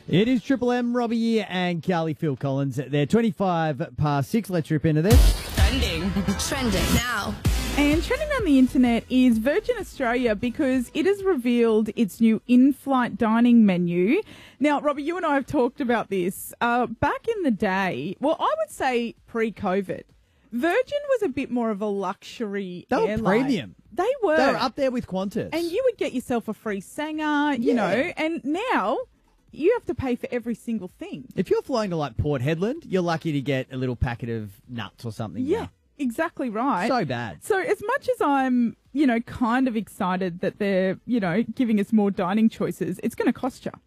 It is Triple M, Robbie and Carly, Phil Collins. They're 25 past 6. Let's rip into this. Trending now. And trending on the internet is Virgin Australia because it has revealed its new in-flight dining menu. Now, Robbie, you and I have talked about this. Back in the day, well, I would say pre-COVID, Virgin was a bit more of a luxury airline. They were premium. They were. They were up there with Qantas. And you would get yourself a free Sanger, you know, and now you have to pay for every single thing. If you're flying to like Port Hedland, you're lucky to get a little packet of nuts or something. Yeah, exactly right. So bad. So as much as I'm, kind of excited that they're, giving us more dining choices, it's going to cost you.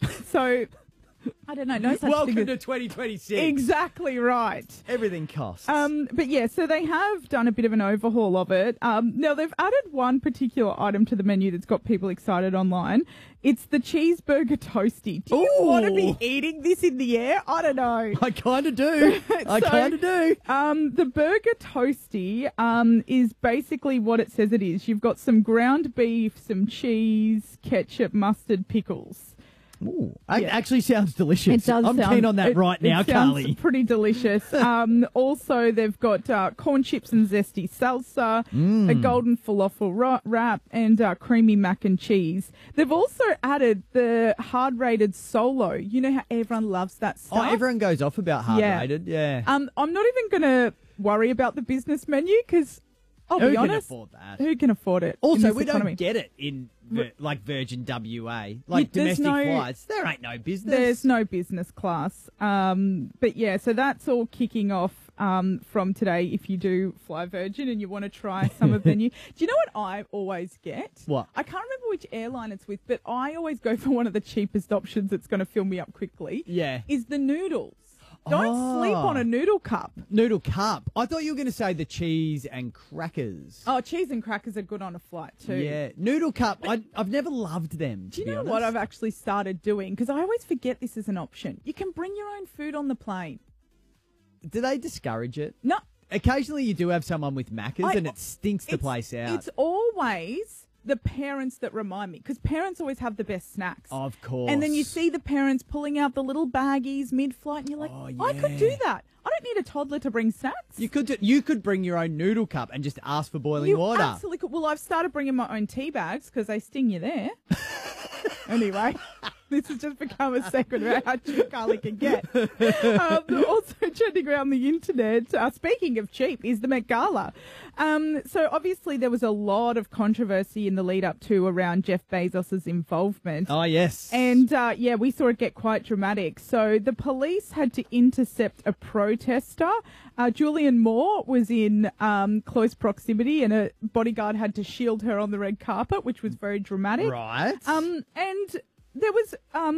So, I don't know. No such Welcome thing to as... 2026. Exactly right. Everything costs. But yeah, so they have done a bit of an overhaul of it. Now, they've added one particular item to the menu that's got people excited online. It's the cheeseburger toasty. Do you want to be eating this in the air? I don't know. I kind of do. I kind of do. The burger toasty is basically what it says it is. You've got some ground beef, some cheese, ketchup, mustard, pickles. Ooh, it actually sounds delicious. It does. I'm keen on that right now, Carly. Sounds pretty delicious. Also, they've got corn chips and zesty salsa, a golden falafel wrap, and creamy mac and cheese. They've also added the hard-rated solo. You know how everyone loves that stuff? Oh, everyone goes off about hard-rated, yeah. I'm not even going to worry about the business menu because, I'll be honest, who can afford that? Who can afford it? Also, we don't get it in Virgin WA, like domestic flights. There ain't no business. There's no business class. But yeah, so that's all kicking off from today. If you do fly Virgin and you want to try some of the new, do you know what I always get? What? I can't remember which airline it's with, but I always go for one of the cheapest options that's going to fill me up quickly. Yeah, is the noodles. Don't sleep on a noodle cup. Noodle cup. I thought you were going to say the cheese and crackers. Oh, cheese and crackers are good on a flight too. Yeah. Noodle cup. I've never loved them. Do you know what I've actually started doing? Because I always forget this is an option. You can bring your own food on the plane. Do they discourage it? No. Occasionally you do have someone with Maccas and it stinks the place out. It's always the parents that remind me, because parents always have the best snacks. Of course. And then you see the parents pulling out the little baggies mid-flight and you're like, I could do that. I don't need a toddler to bring snacks. You could bring your own noodle cup and just ask for boiling water. Absolutely could. Well, I've started bringing my own tea bags because they sting you there. Anyway, this has just become a segment about how cheap Carly can get. Also trending around the internet, speaking of cheap, is the Met Gala. So obviously there was a lot of controversy in the lead up to around Jeff Bezos' involvement. Oh, yes. And we saw it get quite dramatic. So the police had to intercept a protester. Julianne Moore was in close proximity and a bodyguard had to shield her on the red carpet, which was very dramatic. Right. And there was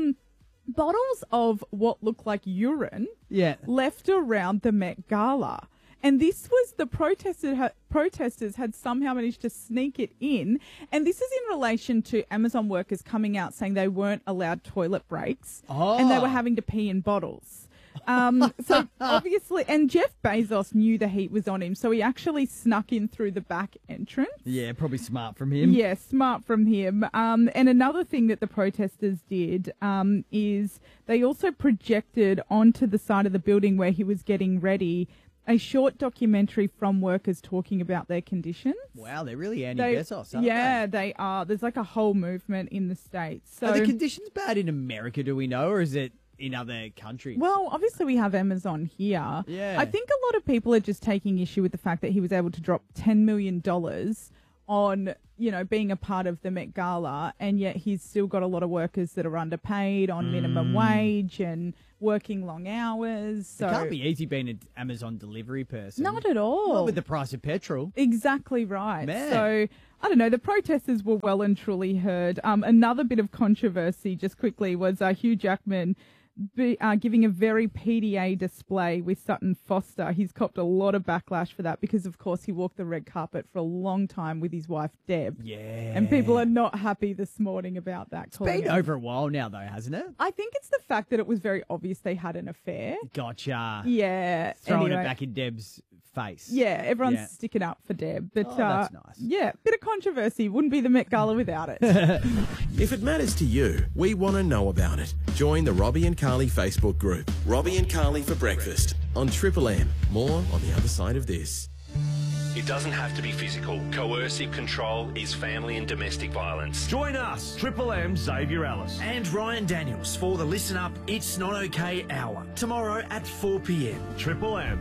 bottles of what looked like urine left around the Met Gala. And this was the protesters had somehow managed to sneak it in. And this is in relation to Amazon workers coming out saying they weren't allowed toilet breaks and they were having to pee in bottles. So obviously, and Jeff Bezos knew the heat was on him, so he actually snuck in through the back entrance. Yeah, probably smart from him. Yeah, smart from him. And another thing that the protesters did is they also projected onto the side of the building where he was getting ready a short documentary from workers talking about their conditions. Wow, they're really anti-Bezos, aren't they? Yeah, they are. There's like a whole movement in the States. So, are the conditions bad in America, do we know, or is it in other countries? Well, obviously we have Amazon here. Yeah. I think a lot of people are just taking issue with the fact that he was able to drop $10 million on, being a part of the Met Gala, and yet he's still got a lot of workers that are underpaid on minimum wage and working long hours. So it can't be easy being an Amazon delivery person. Not at all. Not with the price of petrol. Exactly right. Man. So, I don't know, the protesters were well and truly heard. Another bit of controversy, just quickly, was Hugh Jackman giving a very PDA display with Sutton Foster. He's copped a lot of backlash for that because, of course, he walked the red carpet for a long time with his wife, Deb. Yeah. And people are not happy this morning about that. It's been over a while now, though, hasn't it? I think it's the fact that it was very obvious they had an affair. Gotcha. Yeah. Throwing it back in Deb's face. Yeah, everyone's sticking up for Deb. But, that's nice. Yeah, bit of controversy. Wouldn't be the Met Gala without it. If it matters to you, we want to know about it. Join the Robbie and Carly Facebook group. Robbie and Carly for breakfast on Triple M. More on the other side of this. It doesn't have to be physical. Coercive control is family and domestic violence. Join us, Triple M Xavier Ellis and Ryan Daniels for the Listen Up It's Not Okay Hour, tomorrow at 4 p.m. Triple M.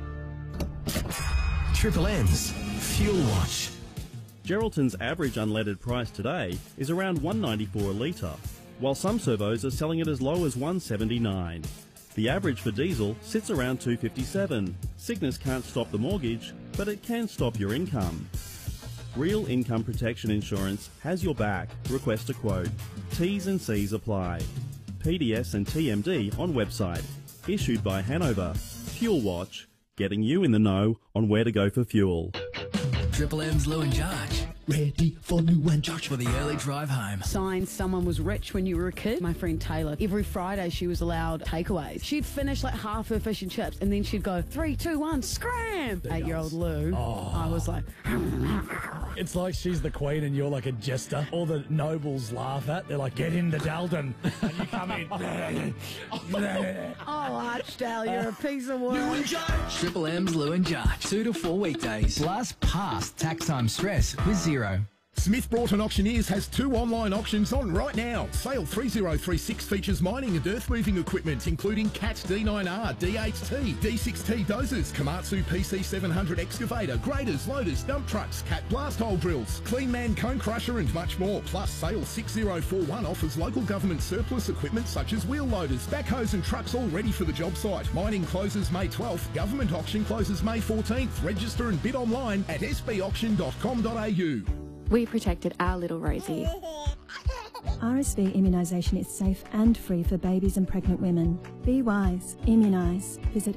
Triple M's Fuel Watch. Geraldton's average unleaded price today is around $1.94 a litre, while some servos are selling it as low as $1.79. The average for diesel sits around $2.57. Sickness can't stop the mortgage, but it can stop your income. Real Income Protection Insurance has your back. Request a quote. T's and C's apply. PDS and TMD on website. Issued by Hanover. Fuel Watch. Getting you in the know on where to go for fuel. Triple M's Lou and Josh. Ready for Lou and Josh for the early drive home. Signs someone was rich when you were a kid. My friend Taylor, every Friday she was allowed takeaways. She'd finish like half her fish and chips and then she'd go 3, 2, 1, scram. 8-year-old Lou. I was like, it's like she's the queen and you're like a jester. All the nobles laugh at. They're like, get into Dalton, and you come in. Archdale, you're a piece of work. Lou and Josh. Triple M's Lou and Josh, 2 to 4 weekdays. Plus past tax time stress with Zero. Smith Broughton Auctioneers has 2 online auctions on right now. Sale 3036 features mining and earth moving equipment, including CATS D9R, D8T, D6T dozers, Komatsu PC700 excavator, graders, loaders, dump trucks, CAT blast hole drills, Clean Man cone crusher and much more. Plus sale 6041 offers local government surplus equipment such as wheel loaders, backhoes and trucks all ready for the job site. Mining closes May 12th, government auction closes May 14th. Register and bid online at sbauction.com.au. We protected our little Rosie. RSV immunisation is safe and free for babies and pregnant women. Be wise. Immunise. Visit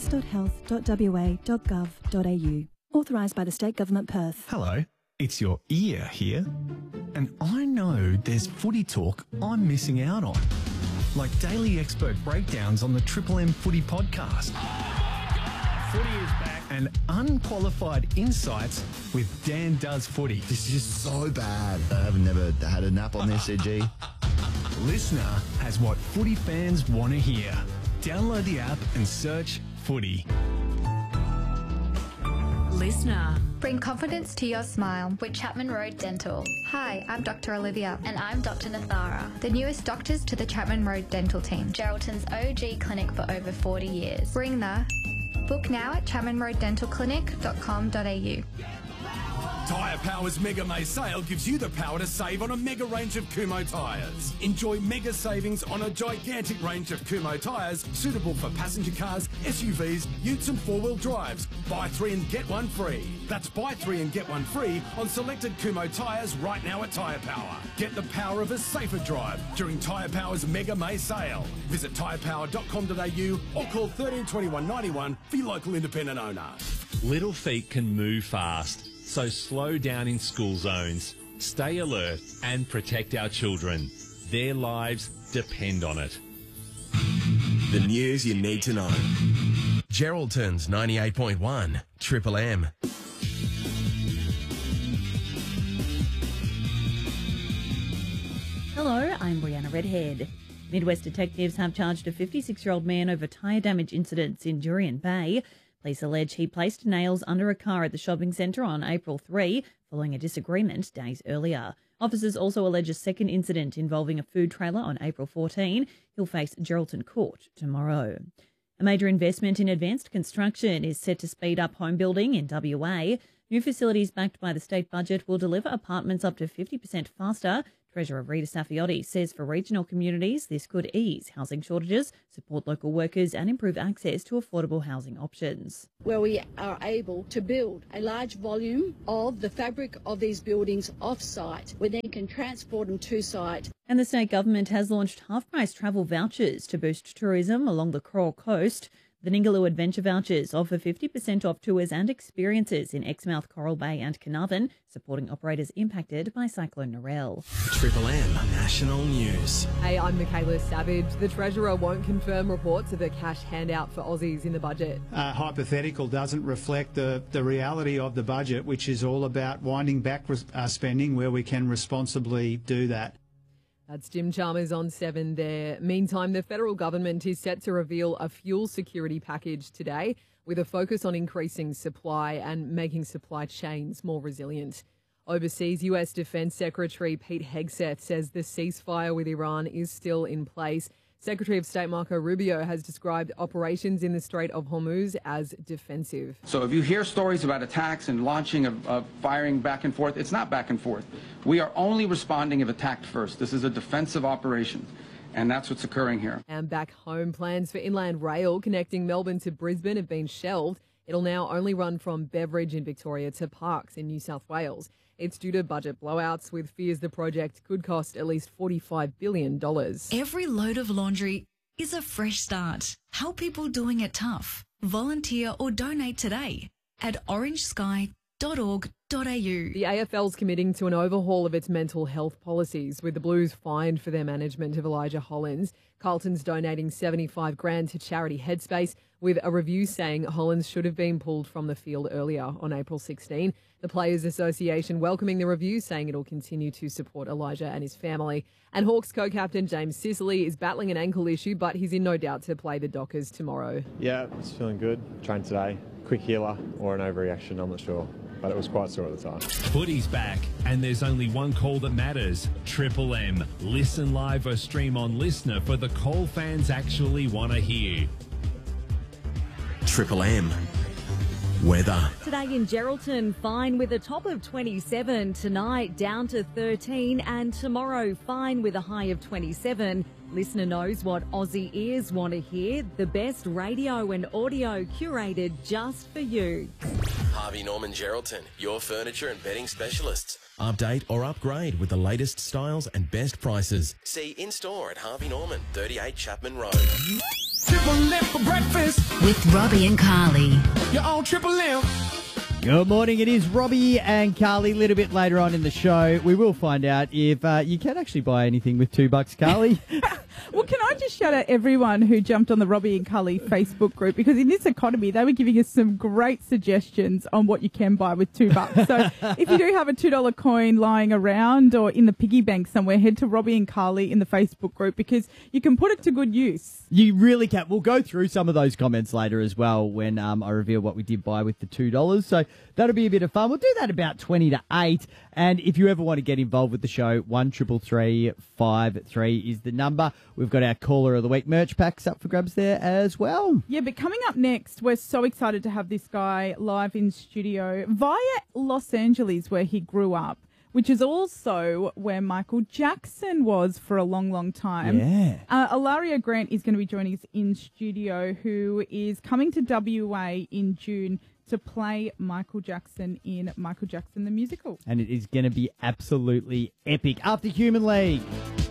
access.health.wa.gov.au. Authorised by the State Government Perth. Hello, it's your ear here. And I know there's footy talk I'm missing out on. Like daily expert breakdowns on the Triple M Footy podcast. Footy is back. And unqualified insights with Dan Does Footy. This is so bad. I've never had a nap on this, EG. Listener has what footy fans want to hear. Download the app and search Footy. Listener. Bring confidence to your smile with Chapman Road Dental. Hi, I'm Dr. Olivia. And I'm Dr. Nathara, the newest doctors to the Chapman Road Dental team, Geraldton's OG clinic for over 40 years. Bring the... Book now at chapmanroaddentalclinic.com.au. Tyre Power's Mega May sale gives you the power to save on a mega range of Kumho tyres. Enjoy mega savings on a gigantic range of Kumho tyres suitable for passenger cars, SUVs, utes and 4-wheel drives. Buy 3 and get 1 free. That's buy 3 and get 1 free on selected Kumho tyres right now at Tyre Power. Get the power of a safer drive during Tyre Power's Mega May sale. Visit tyrepower.com.au or call 13 21 91 for your local independent owner. Little feet can move fast, so slow down in school zones. Stay alert and protect our children. Their lives depend on it. The news you need to know. Geraldton's 98.1 Triple M. Hello, I'm Brianna Redhead. Midwest detectives have charged a 56-year-old man over tyre damage incidents in Jurien Bay. Police allege he placed nails under a car at the shopping centre on April 3, following a disagreement days earlier. Officers also allege a second incident involving a food trailer on April 14. He'll face Geraldton Court tomorrow. A major investment in advanced construction is set to speed up home building in WA. New facilities backed by the state budget will deliver apartments up to 50% faster. Treasurer Rita Stafiotti says for regional communities, this could ease housing shortages, support local workers and improve access to affordable housing options. Where we are able to build a large volume of the fabric of these buildings off-site, we then can transport them to site. And the state government has launched half-price travel vouchers to boost tourism along the Coral Coast. The Ningaloo Adventure Vouchers offer 50% off tours and experiences in Exmouth, Coral Bay and Carnarvon, supporting operators impacted by Cyclone Narelle. Triple M National News. Hey, I'm Michaela Savage. The Treasurer won't confirm reports of a cash handout for Aussies in the budget. Hypothetical doesn't reflect the reality of the budget, which is all about winding back spending where we can responsibly do that. That's Jim Chalmers on 7 there. Meantime, the federal government is set to reveal a fuel security package today with a focus on increasing supply and making supply chains more resilient. Overseas, US Defense Secretary Pete Hegseth says the ceasefire with Iran is still in place. Secretary of State Marco Rubio has described operations in the Strait of Hormuz as defensive. So if you hear stories about attacks and launching of firing back and forth, it's not back and forth. We are only responding if attacked first. This is a defensive operation, and that's what's occurring here. And back home, plans for Inland Rail connecting Melbourne to Brisbane have been shelved. It'll now only run from Beveridge in Victoria to Parkes in New South Wales. It's due to budget blowouts, with fears the project could cost at least $45 billion. Every load of laundry is a fresh start. Help people doing it tough. Volunteer or donate today at orangesky.org.au. The AFL's committing to an overhaul of its mental health policies, with the Blues fined for their management of Elijah Hollins. Carlton's donating $75,000 to charity Headspace, with a review saying Hollins should have been pulled from the field earlier on April 16. The Players Association welcoming the review, saying it'll continue to support Elijah and his family. And Hawks co-captain James Sicily is battling an ankle issue, but he's in no doubt to play the Dockers tomorrow. Yeah, it's feeling good. Trained today. Quick healer or an overreaction, I'm not sure. But it was quite sore at the time. Footy's back, and there's only one call that matters. Triple M. Listen live or stream on Listener for the call fans actually want to hear. Triple M. Weather. Today in Geraldton, fine with a top of 27. Tonight, down to 13. And tomorrow, fine with a high of 27. Listener knows what Aussie ears want to hear. The best radio and audio curated just for you. Harvey Norman Geraldton, your furniture and bedding specialists. Update or upgrade with the latest styles and best prices. See in-store at Harvey Norman, 38 Chapman Road. Triple M for breakfast with Robbie and Carly. You're on Triple M. Good morning. It is Robbie and Carly. A little bit later on in the show, we will find out if you can actually buy anything with $2, Carly. Well, can I just shout out everyone who jumped on the Robbie and Carly Facebook group, because in this economy, they were giving us some great suggestions on what you can buy with $2. So if you do have a $2 coin lying around or in the piggy bank somewhere, head to Robbie and Carly in the Facebook group, because you can put it to good use. You really can. We'll go through some of those comments later as well when I reveal what we did buy with the $2. So that'll be a bit of fun. We'll do that about 20 to 8. And if you ever want to get involved with the show, 133353 is the number. We've got our Caller of the Week merch packs up for grabs there as well. Yeah, but coming up next, we're so excited to have this guy live in studio via Los Angeles, where he grew up, which is also where Michael Jackson was for a long, long time. Yeah. Ilaria Grant is going to be joining us in studio, who is coming to WA in June to play Michael Jackson in Michael Jackson the Musical. And it is going to be absolutely epic. After Human League.